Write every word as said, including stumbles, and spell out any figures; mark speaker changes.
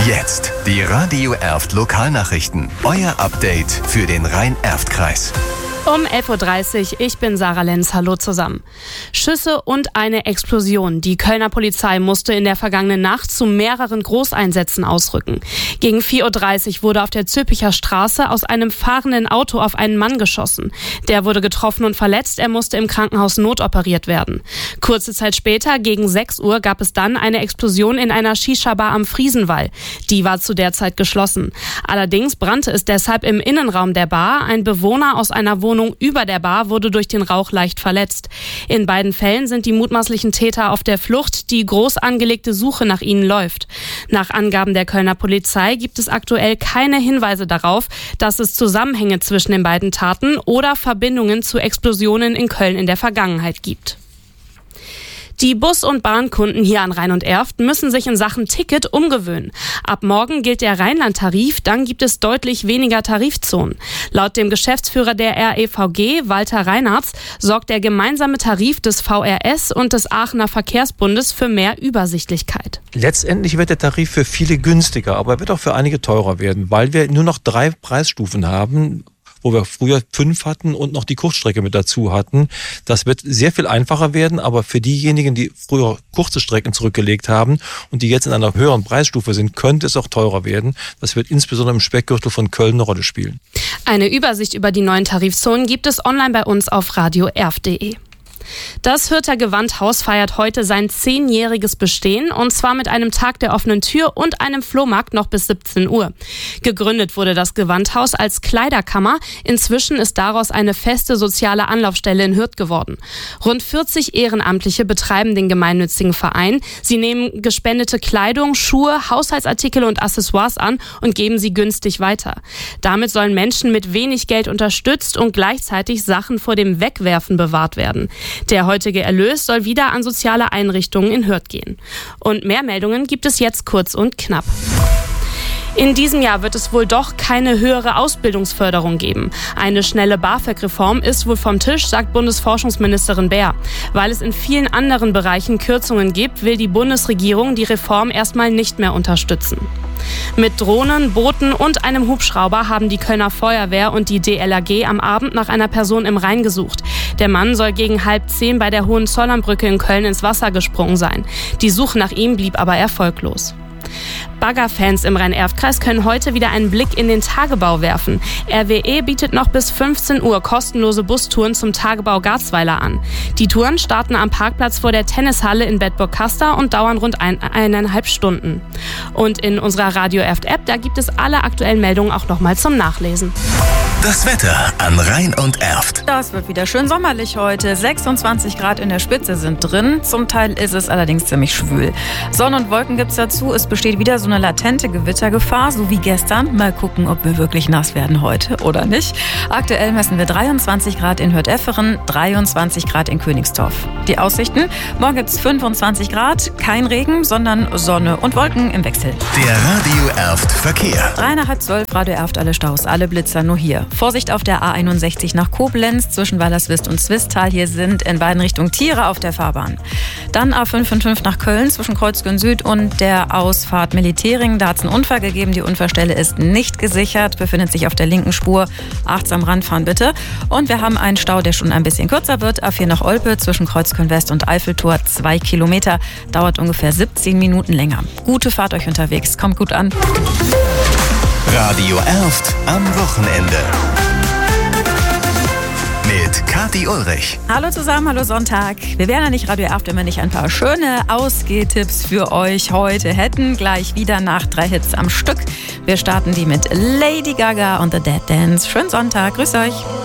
Speaker 1: Jetzt die Radio Erft Lokalnachrichten. Euer Update für den Rhein-Erft-Kreis.
Speaker 2: Um elf Uhr dreißig, ich bin Sarah Lenz, hallo zusammen. Schüsse und eine Explosion. Die Kölner Polizei musste in der vergangenen Nacht zu mehreren Großeinsätzen ausrücken. Gegen vier Uhr dreißig wurde auf der Zülpicher Straße aus einem fahrenden Auto auf einen Mann geschossen. Der wurde getroffen und verletzt, er musste im Krankenhaus notoperiert werden. Kurze Zeit später, gegen sechs Uhr, gab es dann eine Explosion in einer Shisha-Bar am Friesenwall. Die war zu der Zeit geschlossen. Allerdings brannte es deshalb im Innenraum der Bar. Ein Bewohner aus einer Wohnung über der Bar wurde durch den Rauch leicht verletzt. In beiden Fällen sind die mutmaßlichen Täter auf der Flucht. Die groß angelegte Suche nach ihnen läuft. Nach Angaben der Kölner Polizei gibt es aktuell keine Hinweise darauf, dass es Zusammenhänge zwischen den beiden Taten oder Verbindungen zu Explosionen in Köln in der Vergangenheit gibt. Die Bus- und Bahnkunden hier an Rhein und Erft müssen sich in Sachen Ticket umgewöhnen. Ab morgen gilt der Rheinland-Tarif, dann gibt es deutlich weniger Tarifzonen. Laut dem Geschäftsführer der R E V G, Walter Reinartz, sorgt der gemeinsame Tarif des V R S und des Aachener Verkehrsbundes für mehr Übersichtlichkeit.
Speaker 3: Letztendlich wird der Tarif für viele günstiger, aber er wird auch für einige teurer werden, weil wir nur noch drei Preisstufen haben, wo wir früher fünf hatten und noch die Kurzstrecke mit dazu hatten. Das wird sehr viel einfacher werden, aber für diejenigen, die früher kurze Strecken zurückgelegt haben und die jetzt in einer höheren Preisstufe sind, könnte es auch teurer werden. Das wird insbesondere im Speckgürtel von Köln eine Rolle spielen.
Speaker 2: Eine Übersicht über die neuen Tarifzonen gibt es online bei uns auf radio erft punkt de. Das Hürther Gewandhaus feiert heute sein zehnjähriges Bestehen, und zwar mit einem Tag der offenen Tür und einem Flohmarkt noch bis siebzehn Uhr. Gegründet wurde das Gewandhaus als Kleiderkammer. Inzwischen ist daraus eine feste soziale Anlaufstelle in Hürth geworden. Rund vierzig Ehrenamtliche betreiben den gemeinnützigen Verein. Sie nehmen gespendete Kleidung, Schuhe, Haushaltsartikel und Accessoires an und geben sie günstig weiter. Damit sollen Menschen mit wenig Geld unterstützt und gleichzeitig Sachen vor dem Wegwerfen bewahrt werden. Der heutige Erlös soll wieder an soziale Einrichtungen in Hürth gehen. Und mehr Meldungen gibt es jetzt kurz und knapp. In diesem Jahr wird es wohl doch keine höhere Ausbildungsförderung geben. Eine schnelle BAföG-Reform ist wohl vom Tisch, sagt Bundesforschungsministerin Baer. Weil es in vielen anderen Bereichen Kürzungen gibt, will die Bundesregierung die Reform erstmal nicht mehr unterstützen. Mit Drohnen, Booten und einem Hubschrauber haben die Kölner Feuerwehr und die D L R G am Abend nach einer Person im Rhein gesucht. Der Mann soll gegen halb zehn bei der Hohenzollernbrücke in Köln ins Wasser gesprungen sein. Die Suche nach ihm blieb aber erfolglos. Baggerfans im Rhein-Erft-Kreis können heute wieder einen Blick in den Tagebau werfen. R W E bietet noch bis fünfzehn Uhr kostenlose Busstouren zum Tagebau Garzweiler an. Die Touren starten am Parkplatz vor der Tennishalle in Bedburg-Kastor und dauern rund ein, eineinhalb Stunden. Und in unserer Radio Erft-App, da gibt es alle aktuellen Meldungen auch nochmal zum Nachlesen.
Speaker 1: Das Wetter an Rhein und Erft.
Speaker 4: Das wird wieder schön sommerlich heute. sechsundzwanzig Grad in der Spitze sind drin. Zum Teil ist es allerdings ziemlich schwül. Sonne und Wolken gibt's dazu. Es besteht wieder so eine latente Gewittergefahr, so wie gestern. Mal gucken, ob wir wirklich nass werden heute oder nicht. Aktuell messen wir dreiundzwanzig Grad in Hürth-Efferen, dreiundzwanzig Grad in Königsdorf. Die Aussichten: Morgen gibt's fünfundzwanzig Grad, kein Regen, sondern Sonne und Wolken im Wechsel.
Speaker 1: Der Radio Erft Verkehr.
Speaker 4: Drei nach halb zwölf, Radio Erft, alle Staus, alle Blitzer nur hier. Vorsicht auf der A einundsechzig nach Koblenz zwischen Weilerswist und Swisttal. Hier sind in beiden Richtungen Tiere auf der Fahrbahn. Dann A fünf fünf fünf nach Köln zwischen Kreuzgürn Süd und der Ausfahrt Militärring. Da hat es einen Unfall gegeben. Die Unfallstelle ist nicht gesichert, befindet sich auf der linken Spur. Achtsam ranfahren bitte. Und wir haben einen Stau, der schon ein bisschen kürzer wird. A vier nach Olpe zwischen Kreuzköln West und Eiffeltor. Zwei Kilometer. Dauert ungefähr siebzehn Minuten länger. Gute Fahrt euch unterwegs. Kommt gut an.
Speaker 1: Radio Erft am Wochenende. Mit Kathi Ulrich.
Speaker 4: Hallo zusammen, hallo Sonntag. Wir wären ja nicht Radio Erft, wenn wir nicht ein paar schöne Ausgehtipps für euch heute hätten. Gleich wieder nach drei Hits am Stück. Wir starten die mit Lady Gaga und The Dead Dance. Schönen Sonntag, grüß euch.